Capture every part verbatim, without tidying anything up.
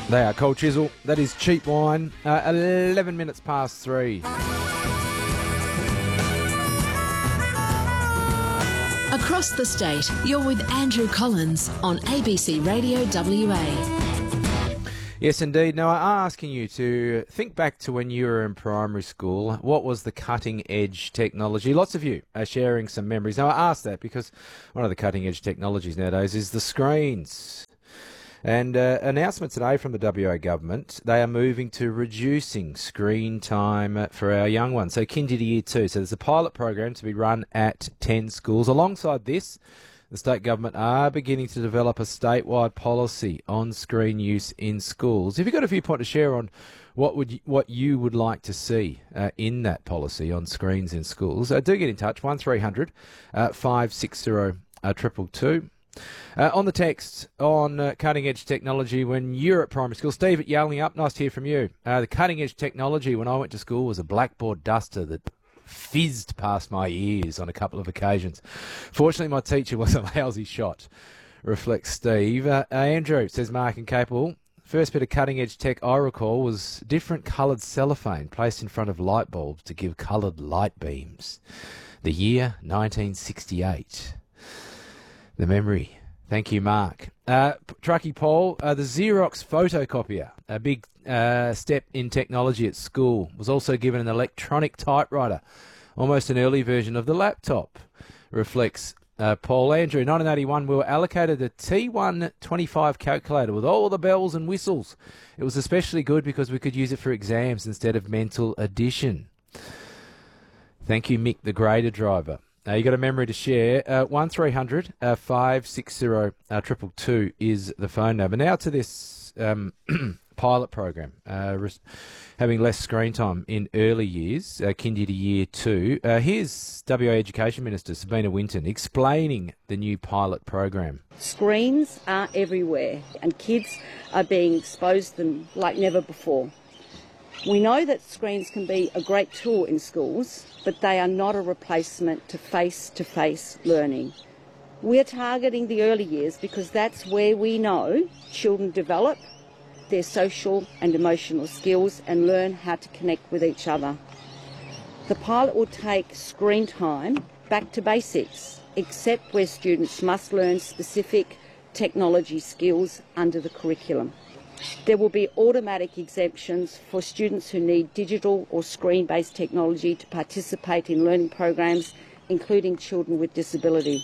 They are Cold Chisel. That is Cheap Wine. Uh, eleven minutes past three. Across the state, you're with Andrew Collins on A B C Radio W A. Yes, indeed. Now, I'm asking you to think back to when you were in primary school. What was the cutting-edge technology? Lots of you are sharing some memories. Now, I ask that because one of the cutting-edge technologies nowadays is the screens. And uh, announcement today from the W A government, they are moving to reducing screen time for our young ones, so kinder to year two. So there's a pilot program to be run at ten schools. Alongside this, the state government are beginning to develop a statewide policy on screen use in schools. Have you got a viewpoint to share on what would you, what you would like to see uh, in that policy on screens in schools? Uh, do get in touch, one three hundred five six zero two two two. Uh, on the text on uh, cutting-edge technology when you're at primary school. Steve at Yelling Up, nice to hear from you. Uh, the cutting-edge technology when I went to school was a blackboard duster that fizzed past my ears on a couple of occasions. Fortunately, my teacher was a lousy shot, reflects Steve. Uh, uh, Andrew, says Mark and Capel, first bit of cutting-edge tech I recall was different coloured cellophane placed in front of light bulbs to give coloured light beams. The year nineteen sixty-eight. The memory. Thank you, Mark. Uh, Truckee Paul, uh, the Xerox photocopier, a big uh, step in technology at school, was also given an electronic typewriter, almost an early version of the laptop, reflects uh, Paul. Andrew, nineteen eighty-one, we were allocated a T one twenty-five calculator with all the bells and whistles. It was especially good because we could use it for exams instead of mental addition. Thank you, Mick, the grader driver. Uh, you got a memory to share. Uh, one three hundred five six zero two two two is the phone number. Now to this um, pilot program, uh, res- having less screen time in early years, uh, kinder to year two. Uh, here's W A Education Minister Sabina Winton explaining the new pilot program. Screens are everywhere and kids are being exposed to them like never before. We know that screens can be a great tool in schools, but they are not a replacement to face-to-face learning. We're targeting the early years because that's where we know children develop their social and emotional skills and learn how to connect with each other. The pilot will take screen time back to basics, except where students must learn specific technology skills under the curriculum. There will be automatic exemptions for students who need digital or screen-based technology to participate in learning programs, including children with disability.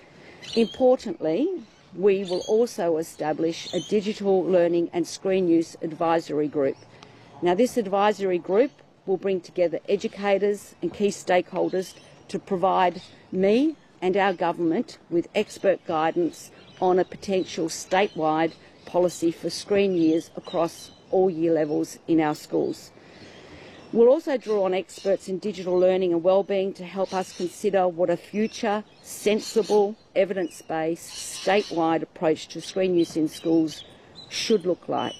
Importantly, we will also establish a digital learning and screen use advisory group. Now, this advisory group will bring together educators and key stakeholders to provide me and our government with expert guidance on a potential statewide policy for screen years across all year levels in our schools. We'll also draw on experts in digital learning and wellbeing to help us consider what a future, sensible, evidence-based, statewide approach to screen use in schools should look like.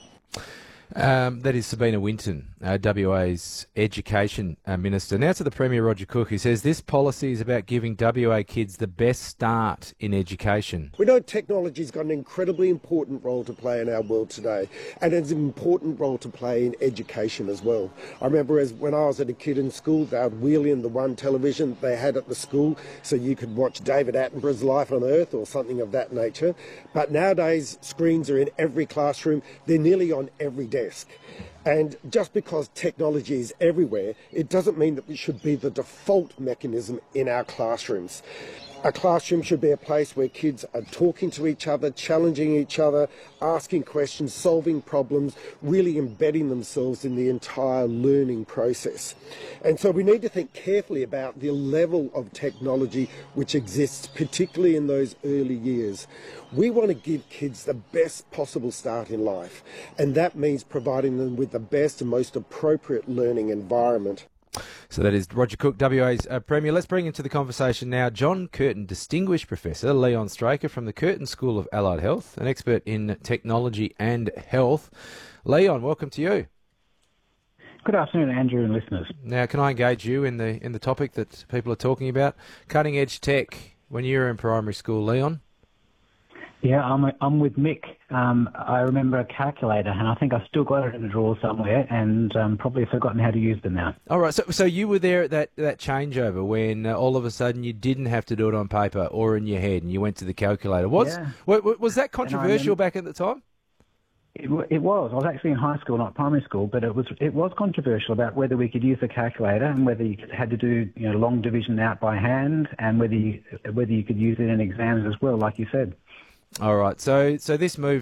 Um, that is Sabina Winton, uh, W A's Education uh, Minister. Now to the Premier, Roger Cook, who says this policy is about giving W A kids the best start in education. We know technology's got an incredibly important role to play in our world today, and it's an important role to play in education as well. I remember as when I was a kid in school, they would wheel in the one television they had at the school so you could watch David Attenborough's Life on Earth or something of that nature. But nowadays, screens are in every classroom. They're nearly on every desk. And just because technology is everywhere, it doesn't mean that it should be the default mechanism in our classrooms. A classroom should be a place where kids are talking to each other, challenging each other, asking questions, solving problems, really embedding themselves in the entire learning process. And so we need to think carefully about the level of technology which exists, particularly in those early years. We want to give kids the best possible start in life, and that means providing them with the best and most appropriate learning environment. So that is Roger Cook, W A's uh, Premier. Let's bring into the conversation now John Curtin Distinguished Professor Leon Straker from the Curtin School of Allied Health, an expert in technology and health. Leon, welcome to you. Good afternoon, Andrew and listeners. Now, can I engage you in the in the topic that people are talking about, cutting edge tech when you were in primary school, Leon? Yeah, I'm I'm with Mick. Um, I remember a calculator, and I think I've still got it in a drawer somewhere, and um, probably forgotten how to use them now. All right, so so you were there at that, that changeover when uh, all of a sudden you didn't have to do it on paper or in your head, and you went to the calculator. Was Yeah. wa- was that controversial back at the time? It, w- it was. I was actually in high school, not primary school, but it was it was controversial about whether we could use a calculator and whether you had to do you know long division out by hand, and whether you whether you could use it in exams as well, like you said. All right, so so this move